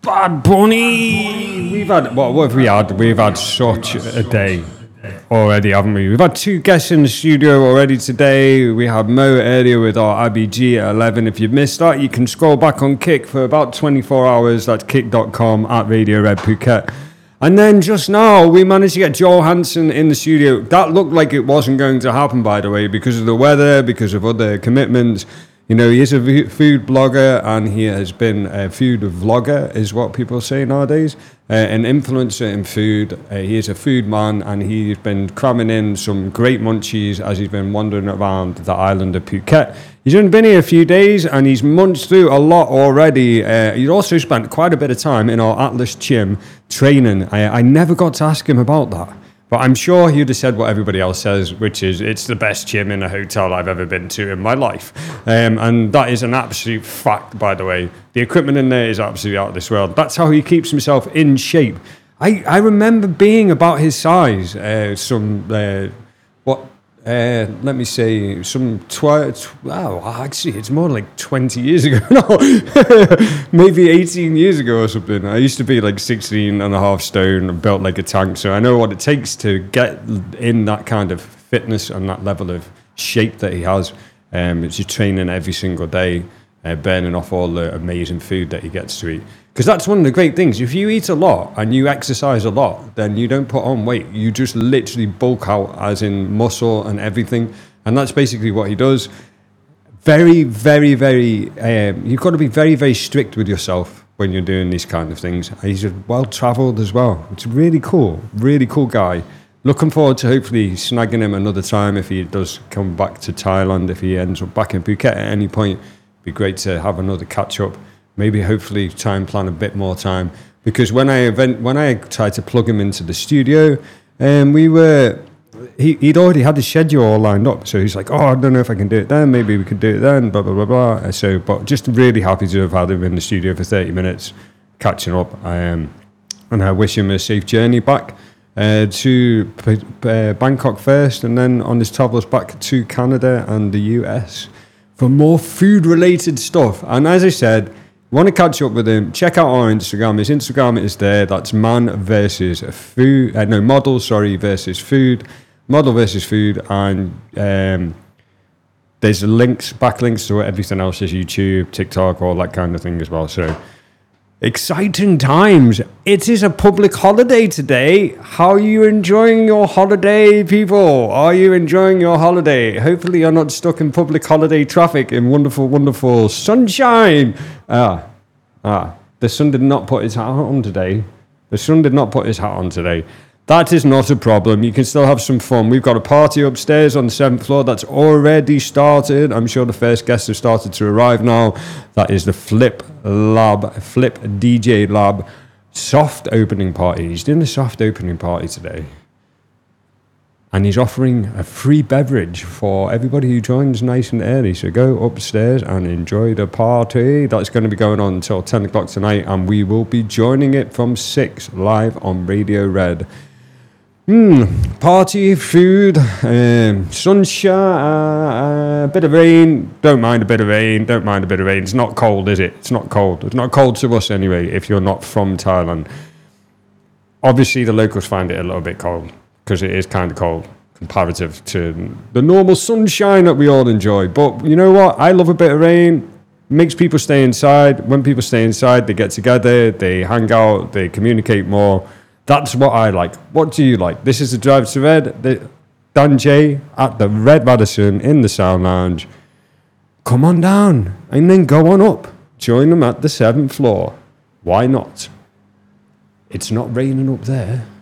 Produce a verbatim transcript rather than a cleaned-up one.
Bad Bunny. We've had what, what have we had? We've had such a day already, haven't we? We've had two guests in the studio already today. We had Mo earlier with our I B G at eleven. If you've missed that, you can scroll back on Kick for about twenty-four hours. That's kick dot com at Radio Red Phuket. And then just now, we managed to get Joel Hansen in the studio. That looked like it wasn't going to happen, by the way, because of the weather, because of other commitments. You know, he is a food blogger, and he has been a food vlogger, is what people say nowadays. Uh, an influencer in food. Uh, he is a food man, and he's been cramming in some great munchies as he's been wandering around the island of Phuket. He's only been here a few days, and he's munched through a lot already. Uh, he's also spent quite a bit of time in our Atlas gym training. I, I never got to ask him about that. But I'm sure he'd have said what everybody else says, which is, it's the best gym in a hotel I've ever been to in my life. Um, and that is an absolute fact, by the way. The equipment in there is absolutely out of this world. That's how he keeps himself in shape. I, I remember being about his size, uh, some, uh, what, uh, let me say, some, tw- tw- wow, actually, it's more like twenty years ago now. Maybe eighteen years ago or something. I used to be like sixteen and a half stone and built like a tank, so I know what it takes to get in that kind of fitness and that level of shape that he has. Um, it's just training every single day, uh, burning off all the amazing food that he gets to eat. Because that's one of the great things. If you eat a lot and you exercise a lot, then you don't put on weight. You just literally bulk out, as in muscle and everything. And that's basically what he does. Very, very, very... Um, you've got to be very, very strict with yourself when you're doing these kind of things. He's well-travelled as well. It's really cool. Really cool guy. Looking forward to hopefully snagging him another time if he does come back to Thailand. If he ends up back in Phuket at any point, it'd be great to have another catch-up. Maybe hopefully try and plan a bit more time, because when I event, when I tried to plug him into the studio, um, we were he, he'd already had the schedule all lined up. So he's like, oh, I don't know if I can do it then. Maybe we could do it then. Blah blah blah blah. So, but just really happy to have had him in the studio for thirty minutes, catching up. Um, and I wish him a safe journey back uh, to uh, Bangkok first, and then on his travels back to Canada and the U S for more food-related stuff. And as I said, want to catch up with him, check out our Instagram. His Instagram is there. That's man versus food. Uh, no, model, sorry, versus food. Model versus food. And um, there's links, backlinks to everything else. There's YouTube, TikTok, all that kind of thing as well. So, exciting times. It is a public holiday today. How are you enjoying your holiday, people? Are you enjoying your holiday? Hopefully you're not stuck in public holiday traffic in wonderful, wonderful sunshine. Ah, ah, the sun did not put his hat on today. The sun did not put his hat on today. That is not a problem. You can still have some fun. We've got a party upstairs on the seventh floor that's already started. I'm sure the first guests have started to arrive now. That is the Flip Lab, Flip D J Lab soft opening party. He's doing a soft opening party today. And he's offering a free beverage for everybody who joins nice and early. So go upstairs and enjoy the party. That's going to be going on until ten o'clock tonight. And we will be joining it from six live on Radio Red. Hmm, party, food, um, sunshine, a uh, bit of rain. Don't mind a bit of rain, don't mind a bit of rain. It's not cold, is it? It's not cold. It's not cold to us anyway, if you're not from Thailand. Obviously, the locals find it a little bit cold, because it is kind of cold, comparative to the normal sunshine that we all enjoy. But you know what? I love a bit of rain. Makes people stay inside. When people stay inside, they get together, they hang out, they communicate more. That's what I like. What do you like? This is the Drive to Red. The Dan J at the Red Radisson in the Sound Lounge. Come on down and then go on up. Join them at the seventh floor. Why not? It's not raining up there.